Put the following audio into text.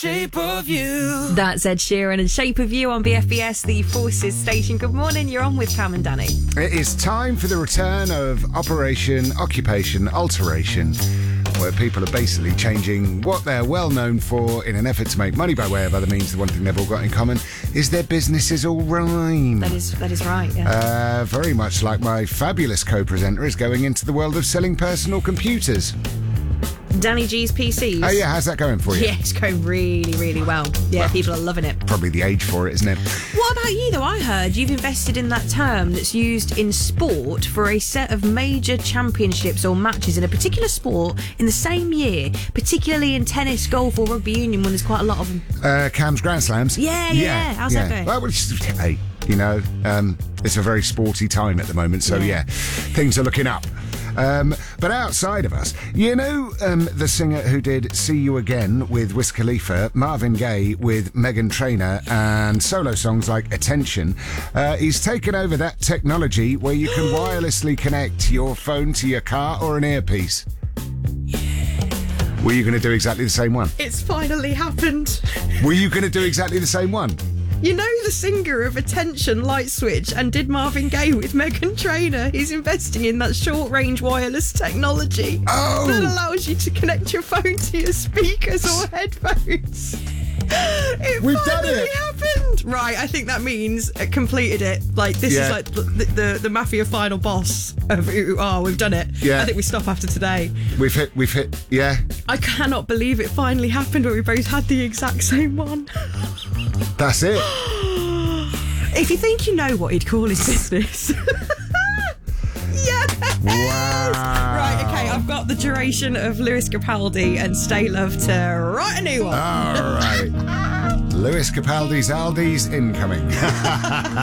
Shape of You. That's Ed Sheeran and Shape of You on BFBS, the Forces station. Good morning, you're on with Cam and Danny. It is time for the return of Operation Occupation Alteration, where people are basically changing what they're well known for in an effort to make money by way of other means. The one thing they've all got in common is their businesses all rhyme. That is right, yeah. Very much like my fabulous co-presenter is going into the world of selling personal computers. Danny G's PCs. Oh yeah, how's that going for you? Yeah, it's going really, really well. Yeah, people are loving it. Probably the age for it, isn't it? What about you, though? I heard you've invested in that term that's used in sport for a set of major championships or matches in a particular sport in the same year, particularly in tennis, golf or rugby union when there's quite a lot of them. Cam's Grand Slams. Yeah. How's that going? Well, hey, you know, it's a very sporty time at the moment, so yeah things are looking up. But outside of us, you know the singer who did See You Again with Wiz Khalifa, Marvin Gaye with Meghan Trainor, and solo songs like Attention, he's taken over that technology where you can wirelessly connect your phone to your car or an earpiece. Were you going to do exactly the same one? It's finally happened. Were you going to do exactly the same one? You know the singer of Attention, Light Switch, and did Marvin Gaye with Meghan Trainor? He's investing in that short-range wireless technology that allows you to connect your phone to your speakers or headphones. We've done it! Happened. Right, I think that means completed it. Like, this is like the Mafia final boss of Ooh Ah, we've done it. Yeah. I think we stop after today. We've hit, yeah. I cannot believe it finally happened where we both had the exact same one. That's it. If you think you know what he'd call his business. Yes! Wow. Right, okay, I've got the duration of Lewis Capaldi and Stay Love to write a new one. All right. Lewis Capaldi's Aldi's incoming.